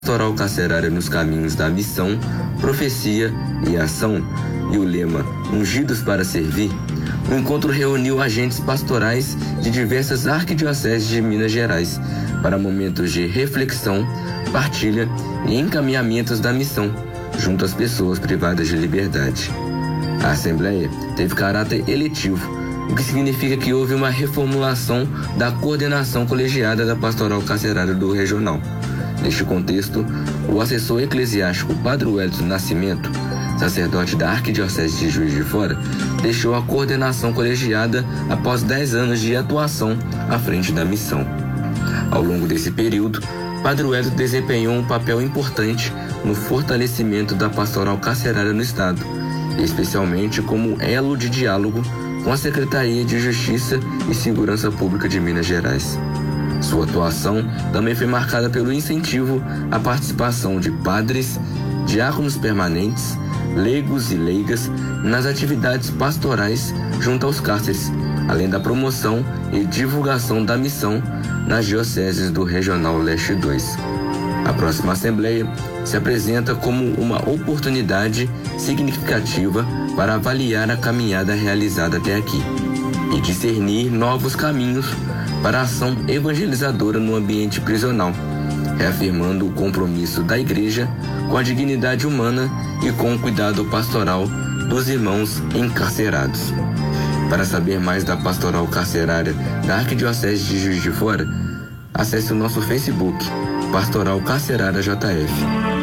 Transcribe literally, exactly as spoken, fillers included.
Pastoral Carcerária nos Caminhos da Missão, Profecia e Ação, e o lema Ungidos para Servir, o encontro reuniu agentes pastorais de diversas arquidioceses de Minas Gerais para momentos de reflexão, partilha e encaminhamentos da missão, junto às pessoas privadas de liberdade. A Assembleia teve caráter eletivo, o que significa que houve uma reformulação da coordenação colegiada da Pastoral Carcerária do Regional. Neste contexto, o assessor eclesiástico Padre Wellington Nascimento, sacerdote da Arquidiocese de Juiz de Fora, deixou a coordenação colegiada após dez anos de atuação à frente da missão. Ao longo desse período, Padre Wellington desempenhou um papel importante no fortalecimento da pastoral carcerária no Estado, especialmente como elo de diálogo com a Secretaria de Justiça e Segurança Pública de Minas Gerais. Sua atuação também foi marcada pelo incentivo à participação de padres, diáconos permanentes, leigos e leigas nas atividades pastorais junto aos cárceres, além da promoção e divulgação da missão nas dioceses do Regional Leste dois. A próxima Assembleia se apresenta como uma oportunidade significativa para avaliar a caminhada realizada até aqui e discernir novos caminhos para a ação evangelizadora no ambiente prisional, reafirmando o compromisso da Igreja com a dignidade humana e com o cuidado pastoral dos irmãos encarcerados. Para saber mais da pastoral carcerária da Arquidiocese de Juiz de Fora, acesse o nosso Facebook, Pastoral Carcerária J F.